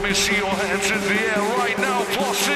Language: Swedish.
Let me see your hands in the air right now.